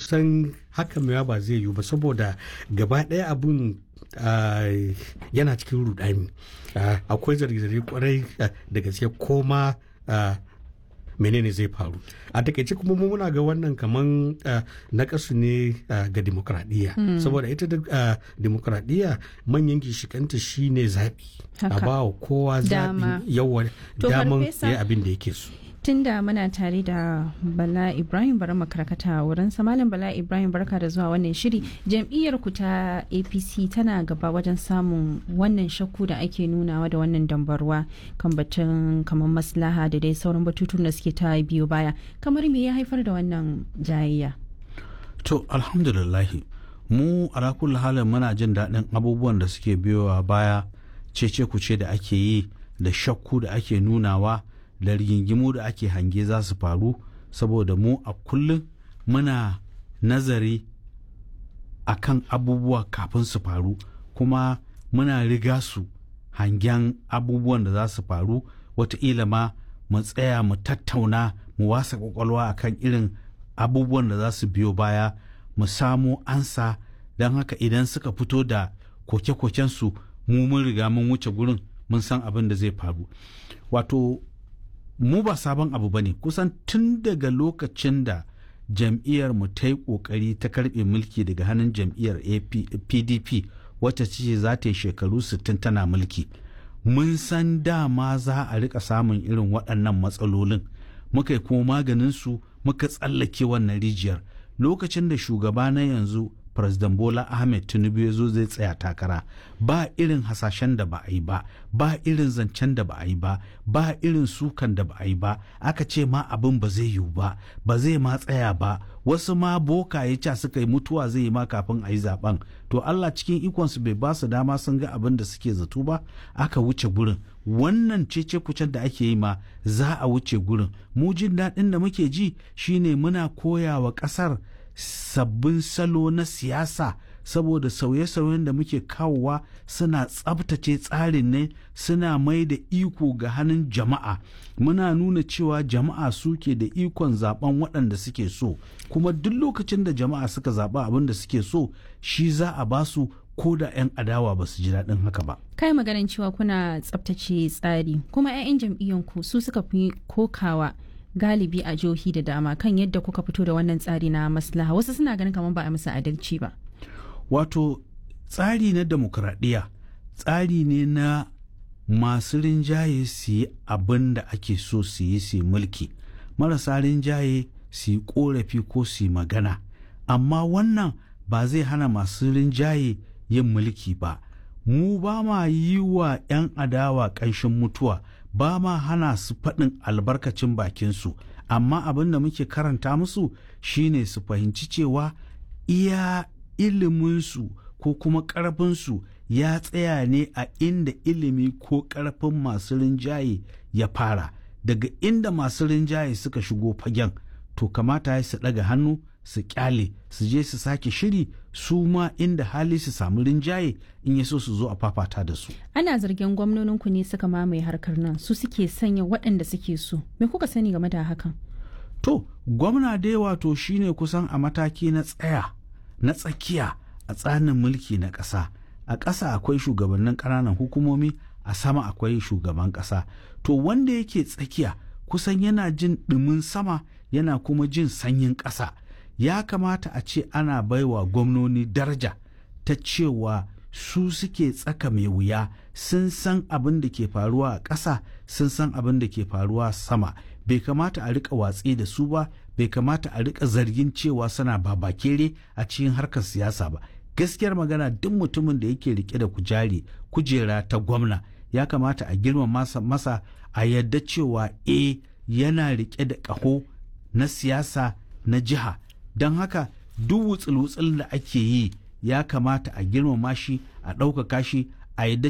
kusan haka mewa ba zai yiwu ba saboda gaba ɗaya abun yana cikin rudani. Akwai zarge-zarge kwarai da gaske koma menene zai faru. A takaice kuma muna ga wannan kaman nakasu ne ga demokradiyya saboda ita demokradiyya manyan gishikanta shine zaɓi a ba wa kowa zaɓi yawan daman ya abin da yake so. Tunda muna tare da Bala Ibrahim bari makarkata wurin Malam Bala Ibrahim, barka da zuwa wannan shiri. Jam'iyyar ku ta APC tana gaba wajen samun wannan shakku da ake nunawa da wannan dambarwa kan batun kamar maslaha da dai sauran batutun da suke ta biyo baya. Kamar me ya haifar da wannan jayayya? To alhamdulillahi mu ala kulli halin muna jin daɗin abubuwan da suke biyowa baya, cece kuce da ake yi da shakku da ake nunawa da rigingimu da ake hange za su faru, saboda mu a kullum muna nazari akan abubuwa kafin su faru kuma muna riga su hangen abubuwan da za su faru. Wataƙila ma mu tsaya mu tattauna mu wasa kwakwalwa akan irin abubuwan da za su biyo baya mu samo ansa, don haka idan suka fito da koke-kokensu mu mun riga mun wuce gurin mun san abin da zai faru. Wato mu ba sabon abu ba ne, kusan tun daga lokacin da jam'iyyar mu ta yi ƙoƙari ta karɓe mulki daga hannun jam'iyyar PDP wacce ce za ta yi shekaru 60 tana mulki, mun san dama za a rika samun irin waɗannan matsalolin, muka yi kuma maganin su, muka tsallake wannan rijiyar. Lokacin da shugaba na yanzu President Bola Ahmed Tinubu ya zo zai tsaya takara, ba irin hasashen da ba a yi ba, ba irin zancen da ba a yi ba, ba irin sukan da ba a yi ba, aka ce ma abin ba zai yiwu ba, ba zai ma tsaya ba, wasu ma bokaye ca suka yi mutuwa zai yi ma kafin a yi zaben. To Allah cikin ikonsu bai ba su dama sun ga abin da suke zato ba, aka wuce gurin. Wannan cece kucen da ake yi ma za a wuce gurin. Mu jin daɗin da muke ji shine muna koya wa ƙasar sabbin salo na siyasa, saboda sauye-sauyen da muke kawowa suna tsabtace tsarin ne, suna mai da iko ga hannun jama'a. Muna nuna cewa jama'a suke da ikon zaben waɗanda suke so, kuma duk lokacin da jama'a suka zaɓa abin da suke so shi za a basu, ko da 'yan adawa ba su ji daɗin haka ba. Kai maganin cewa kuna tsabtace tsari, kuma 'ya'yan jam'iyyanku su suka fi kokawa galibi a jihohi da dama kan yadda kuka fito da wannan tsari na maslaha. Wasu suna ganin kamar ba a musu adalci ba. Wato tsari na demokradiyya tsari ne na masu rinjaye su yi abin da ake so su yi su mulki, marasa rinjaye su yi korafi ko su yi magana, amma wannan ba zai hana masu rinjaye yin mulki ba. Mu ba ma yi wa 'yan adawa ƙanshin mutuwa, ba ma hana su faɗin albarkacin bakinsu, amma abin da muke karanta musu shine su fahimci cewa iya iliminsu ko kuma ƙarfinsu ya tsaya ne a inda ilimi ko ƙarfin masu rinjaye ya fara. Daga inda masu rinjaye suka shigo fagen, to kamata ya su ɗaga hannu su kyale, su je su sake shiri, su ma inda hali su samu rinjaye in ya so su zo a fafata da su. Ana zargin gwamnoninku ne suka mamaye harkar nan, su suke sanya waɗanda suke so. Me kuka sani game da hakan? To, gwamna dai wato shine kusan a mataki na tsakiya a tsarin mulki na ƙasa. A ƙasa akwai shugabannin ƙananan hukumomi, a sama akwai shugaban ƙasa. To wanda yake tsakiya kusan yana jin ɗumin sama, yana kuma jin sanyin ƙasa. Ya kamata a ce ana baiwa gwamnoni daraja ta cewa su suke tsaka mai wuya, sun san abin da ke faruwa a ƙasa, sun san abin da ke faruwa sama. Bai kamata a rika watsi da su ba, bai kamata a rika zargin cewa suna babakere a cikin harkar siyasa ba. Gaskiyar magana, duk mutumin da yake rike da kujera ta gwamna ya kamata a girmama masa, a yadda cewa yana rike da ƙaho na siyasa na jiha. Don haka duk wutsul-wutsul da ake yi ya kamata a girmama shi, a ɗaukaka shi, a yadda